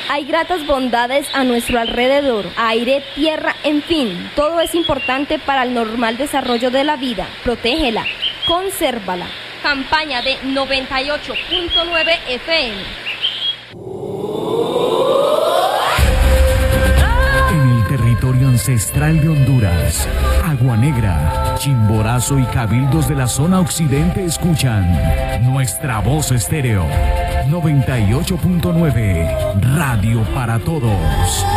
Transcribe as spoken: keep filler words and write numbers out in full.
Hay gratas bondades a nuestro alrededor, aire, tierra, en fin, todo es importante para el normal desarrollo de la vida. Protégela, consérvala. Campaña de noventa y ocho punto nueve F M. En el territorio ancestral de Honduras, Agua Negra, Chimborazo y cabildos de la zona occidente escuchan Nuestra Voz Estéreo noventa y ocho punto nueve, Radio para Todos.